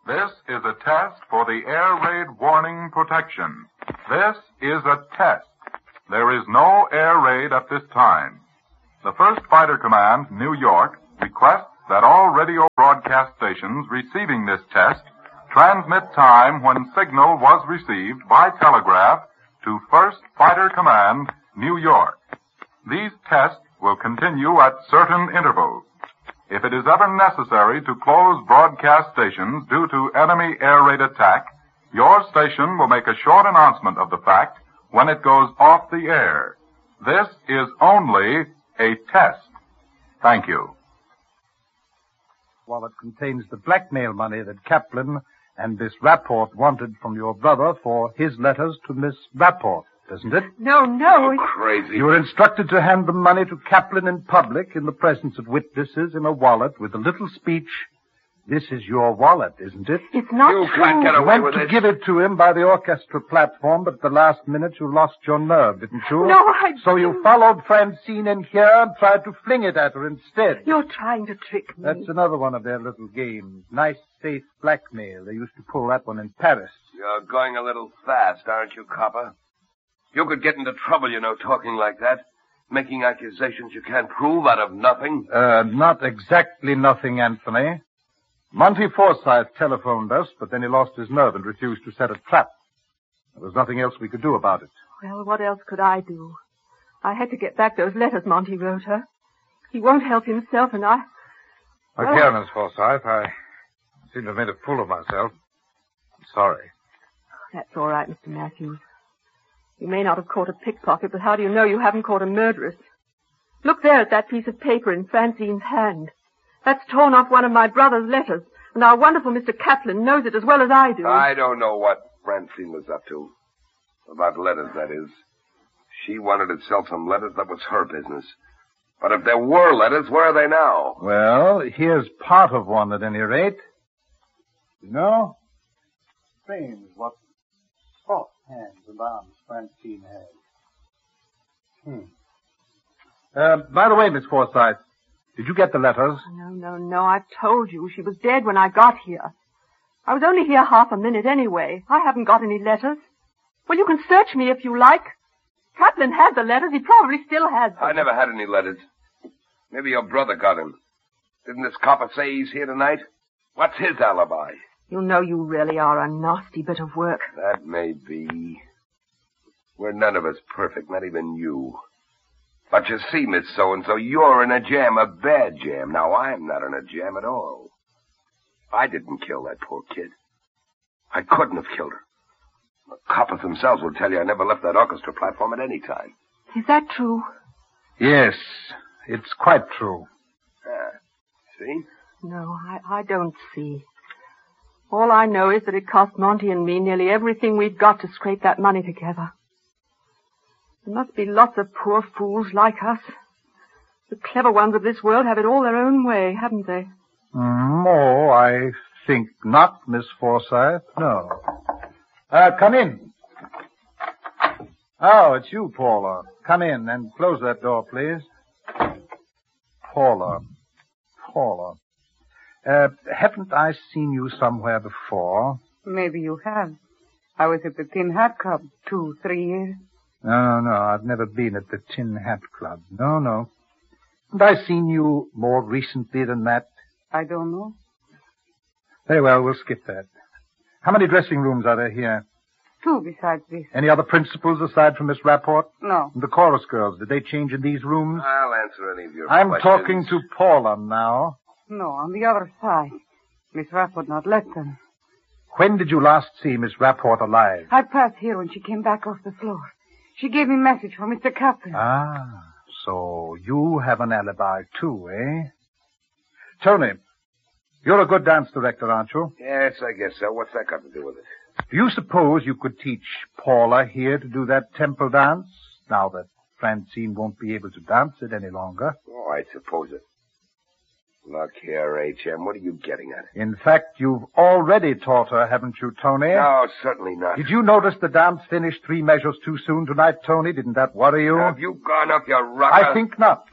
This is a test for the air raid warning protection. This is a test. There is no air raid at this time. The 1st Fighter Command, New York, requests that all radio broadcast stations receiving this test transmit time when signal was received by telegraph to 1st Fighter Command, New York. These tests will continue at certain intervals. If it is ever necessary to close broadcast stations due to enemy air raid attack, your station will make a short announcement of the fact when it goes off the air. This is only a test. Thank you. Wallet contains the blackmail money that Kaplan and Miss Rapport wanted from your brother for his letters to Miss Rapport, doesn't it? No. Crazy. You were instructed to hand the money to Kaplan in public in the presence of witnesses in a wallet with a little speech. This is your wallet, isn't it? It's not You true. can't get You away went with to it. give it to him by the orchestra platform, but at the last minute you lost your nerve, didn't you? No, I So you didn't. followed Francine in here and tried to fling it at her instead. You're trying to trick me. That's another one of their little games. Nice, safe blackmail. They used to pull that one in Paris. You're going a little fast, aren't you, Copper? You could get into trouble, talking like that. Making accusations you can't prove out of nothing. Not exactly nothing, Anthony. Monty Forsythe telephoned us, but then he lost his nerve and refused to set a trap. There was nothing else we could do about it. Well, what else could I do? I had to get back those letters Monty wrote her. He won't help himself, and I... Look here, Miss Forsythe. I seem to have made a fool of myself. I'm sorry. That's all right, Mr. Matthews. You may not have caught a pickpocket, but how do you know you haven't caught a murderess? Look there at that piece of paper in Francine's hand. That's torn off one of my brother's letters, and our wonderful Mr. Kaplan knows it as well as I do. I don't know what Francine was up to. About letters, that is. She wanted to sell some letters. That was her business. But if there were letters, where are they now? Well, here's part of one at any rate. You know, strange what soft hands and arms Francine has. By the way, Miss Forsythe, did you get the letters? No. I've told you. She was dead when I got here. I was only here half a minute anyway. I haven't got any letters. Well, you can search me if you like. Kaplan had the letters. He probably still has them. I never had any letters. Maybe your brother got them. Didn't this copper say he's here tonight? What's his alibi? You know you really are a nasty bit of work. That may be. We're none of us perfect, not even you. But you see, Miss So-and-so, you're in a jam, a bad jam. Now, I'm not in a jam at all. I didn't kill that poor kid. I couldn't have killed her. The coppers themselves will tell you I never left that orchestra platform at any time. Is that true? Yes, it's quite true. See? No, I don't see. All I know is that it cost Monty and me nearly everything we've got to scrape that money together. There must be lots of poor fools like us. The clever ones of this world have it all their own way, haven't they? Oh, I think not, Miss Forsythe. No. Come in. Oh, it's you, Paula. Come in and close that door, please. Paula. Haven't I seen you somewhere before? Maybe you have. I was at the Tin Hat Club 2-3 years. No, I've never been at the Tin Hat Club. No. Haven't I seen you more recently than that? I don't know. Very well, we'll skip that. How many dressing rooms are there here? 2 besides this. Any other principals aside from Miss Rapport? No. And the chorus girls, did they change in these rooms? I'll answer any of your I'm questions. talking to Paula now. No, on the other side. Miss Rapp would not let them. When did you last see Miss Rapport alive? I passed here when she came back off the floor. She gave me a message for Mr. Kaplan. Ah, so you have an alibi too, eh? Tony, you're a good dance director, aren't you? Yes, I guess so. What's that got to do with it? Do you suppose you could teach Paula here to do that temple dance, now that Francine won't be able to dance it any longer? Oh, I suppose it. Look here, H.M., what are you getting at? In fact, you've already taught her, haven't you, Tony? No, certainly not. Did you notice the dance finished 3 measures too soon tonight, Tony? Didn't that worry you? Have you gone up your rocker? I think not.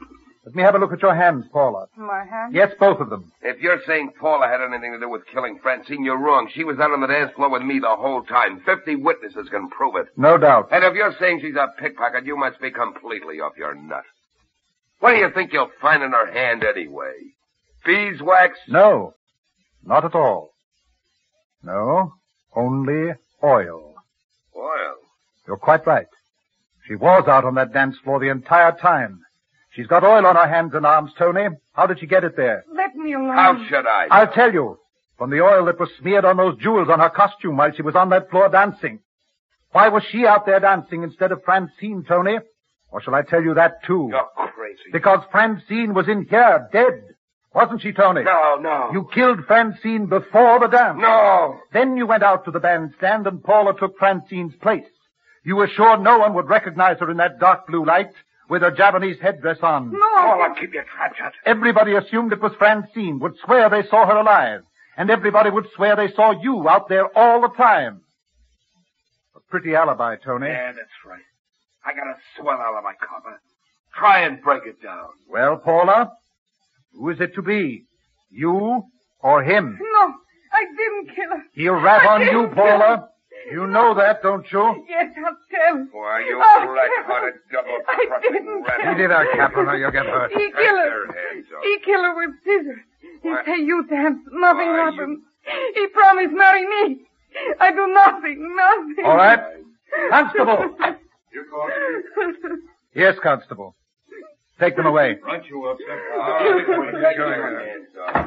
Let me have a look at your hands, Paula. My hand? Yes, both of them. If you're saying Paula had anything to do with killing Francine, you're wrong. She was out on the dance floor with me the whole time. 50 witnesses can prove it. No doubt. And if you're saying she's a pickpocket, you must be completely off your nut. What do you think you'll find in her hand anyway? Beeswax? No, not at all. No, only oil. Oil? You're quite right. She was out on that dance floor the entire time. She's got oil on her hands and arms, Tony. How did she get it there? Let me alone. How should I? I'll tell you. From the oil that was smeared on those jewels on her costume while she was on that floor dancing. Why was she out there dancing instead of Francine, Tony? Or shall I tell you that, too? You're crazy. Because Francine was in here, dead. Wasn't she, Tony? No. You killed Francine before the dance. No. Then you went out to the bandstand and Paula took Francine's place. You were sure no one would recognize her in that dark blue light with her Japanese headdress on. No. Paula, keep your trap shut. Everybody assumed it was Francine, would swear they saw her alive. And everybody would swear they saw you out there all the time. A pretty alibi, Tony. Yeah, that's right. I got a swell alibi, copper. Try and break it down. Well, Paula, who is it to be? You or him? No, I didn't kill her. He'll rap on you, didn't Paula. You know that, don't you? Yes, I'll tell. Why, you I'll black-hearted, tell. I double-crossing didn't rat. kill Easy there, Captain, or you'll get hurt. He Take killed their her. hands off. He killed her with scissors. He What? say you dance. Nothing Why, happened. He promised marry me. I do nothing. All right. Constable. You go. Yes, Constable. Take them away. Front you up, sir. Take your hands off.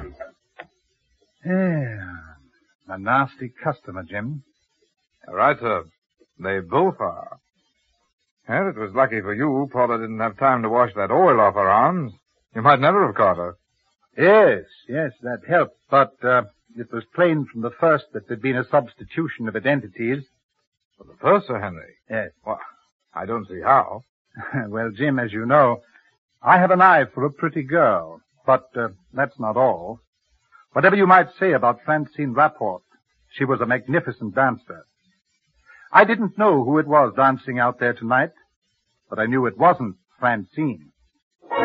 Yeah. A nasty customer, Jim. Right, sir. They both are. And it was lucky for you Paula didn't have time to wash that oil off her arms. You might never have caught her. Yes, that helped. But it was plain from the first that there'd been a substitution of identities. For the first, Sir Henry. Yes. Well, I don't see how. Well, Jim, as you know, I have an eye for a pretty girl. But that's not all. Whatever you might say about Francine Rapport, she was a magnificent dancer. I didn't know who it was dancing out there tonight, but I knew it wasn't Francine.